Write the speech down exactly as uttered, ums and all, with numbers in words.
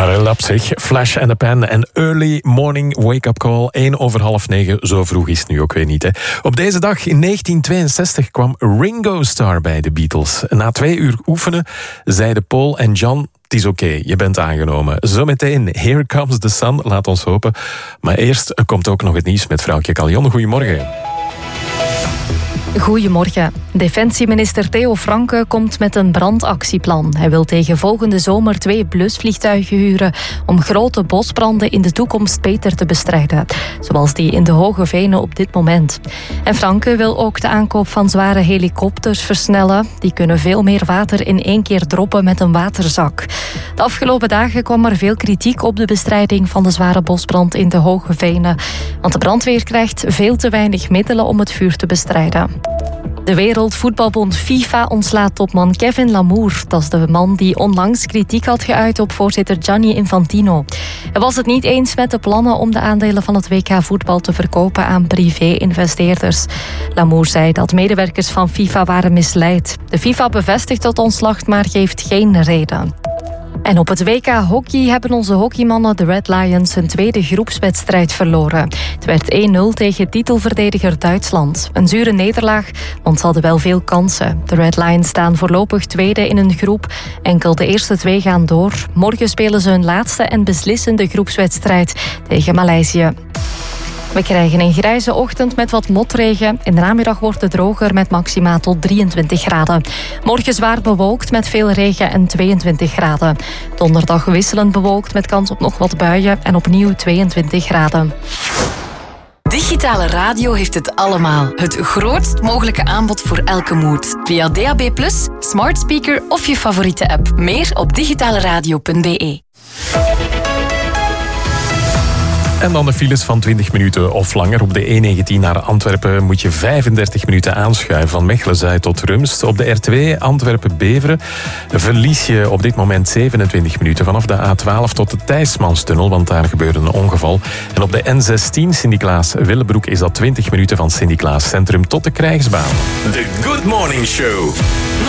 Karel Lapsig, Flash and the Pan en Early Morning Wake-up Call. één over half negen, zo vroeg is het nu ook weer niet. Hè. Op deze dag in negentien tweeënzestig kwam Ringo Starr bij de Beatles. Na twee uur oefenen zeiden Paul en John: het is oké, okay, je bent aangenomen. Zometeen Here Comes the Sun, laat ons hopen. Maar eerst komt ook nog het nieuws met vrouwtje Caljon. Goedemorgen. Goedemorgen. Defensieminister Theo Franke komt met een brandactieplan. Hij wil tegen volgende zomer twee blusvliegtuigen huren om grote bosbranden in de toekomst beter te bestrijden. Zoals die in de Hoge Venen op dit moment. En Franke wil ook de aankoop van zware helikopters versnellen. Die kunnen veel meer water in één keer droppen met een waterzak. De afgelopen dagen kwam er veel kritiek op de bestrijding van de zware bosbrand in de Hoge Venen. Want de brandweer krijgt veel te weinig middelen om het vuur te bestrijden. De Wereldvoetbalbond FIFA ontslaat topman Kevin Lamour. Dat is de man die onlangs kritiek had geuit op voorzitter Gianni Infantino. Hij was het niet eens met de plannen om de aandelen van het W K voetbal te verkopen aan privé-investeerders. Lamour zei dat medewerkers van FIFA waren misleid. De FIFA bevestigt het ontslag, maar geeft geen reden. En op het W K hockey hebben onze hockeymannen, de Red Lions, hun tweede groepswedstrijd verloren. Het werd één nul tegen titelverdediger Duitsland. Een zure nederlaag, want ze hadden wel veel kansen. De Red Lions staan voorlopig tweede in een groep. Enkel de eerste twee gaan door. Morgen spelen ze hun laatste en beslissende groepswedstrijd tegen Maleisië. We krijgen een grijze ochtend met wat motregen. In de namiddag wordt het droger met maxima tot drieëntwintig graden. Morgen zwaar bewolkt met veel regen en tweeëntwintig graden. Donderdag wisselend bewolkt met kans op nog wat buien en opnieuw tweeëntwintig graden. Digitale radio heeft het allemaal. Het grootst mogelijke aanbod voor elke mood. Via D A B plus, smart speaker of je favoriete app. Meer op digitaleradio punt b e. En dan de files van twintig minuten of langer. Op de E negentien naar Antwerpen moet je vijfendertig minuten aanschuiven van Mechelen-Zuid tot Rumst. Op de R twee Antwerpen-Beveren verlies je op dit moment zevenentwintig minuten vanaf de A twaalf tot de Thijsmanstunnel, want daar gebeurde een ongeval. En op de N zestien Sint-Niklaas-Willebroek is dat twintig minuten van Sint-Niklaas Centrum tot de Krijgsbaan. The Good Morning Show.